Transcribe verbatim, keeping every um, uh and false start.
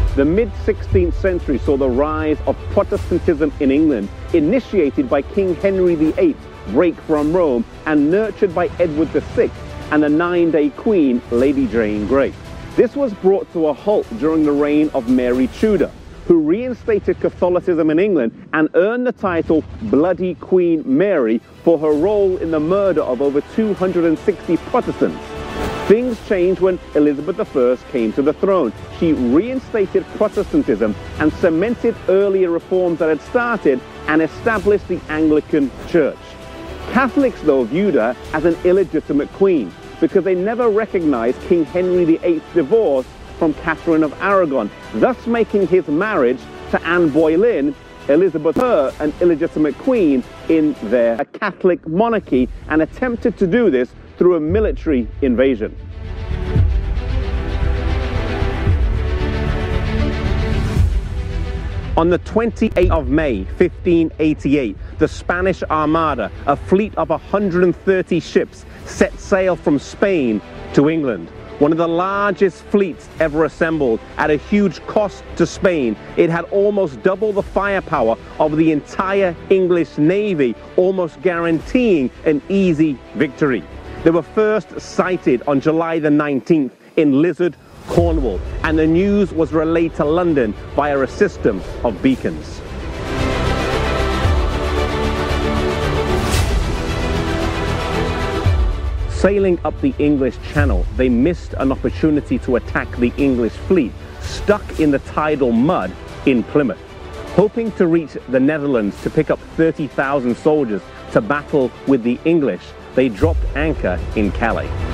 The mid sixteenth century saw the rise of Protestantism in England, initiated by King Henry the eighth, break from Rome, and nurtured by Edward the sixth and the nine-day Queen, Lady Jane Grey. This was brought to a halt during the reign of Mary Tudor, who reinstated Catholicism in England and earned the title Bloody Queen Mary for her role in the murder of over two hundred sixty Protestants. Things changed when Elizabeth the First came to the throne. She reinstated Protestantism and cemented earlier reforms that had started and established the Anglican Church. Catholics, though, viewed her as an illegitimate queen because they never recognized King Henry the eighth's divorce from Catherine of Aragon, thus making his marriage to Anne Boleyn, Elizabeth her, an illegitimate queen in their Catholic monarchy, and attempted to do this through a military invasion. On the twenty-eighth of May, fifteen eighty-eight, the Spanish Armada, a fleet of one hundred thirty ships, set sail from Spain to England. One of the largest fleets ever assembled at a huge cost to Spain. It had almost double the firepower of the entire English Navy, almost guaranteeing an easy victory. They were first sighted on July the nineteenth in Lizard, Cornwall, and the news was relayed to London via a system of beacons. Sailing up the English Channel, they missed an opportunity to attack the English fleet, stuck in the tidal mud in Plymouth. Hoping to reach the Netherlands to pick up thirty thousand soldiers to battle with the English, they dropped anchor in Calais.